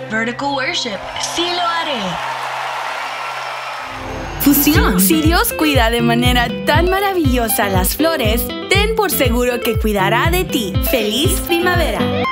Vertical worship. Sí lo haré. Fusión. Si Dios cuida de manera tan maravillosa las flores, ten por seguro que cuidará de ti. ¡Feliz primavera!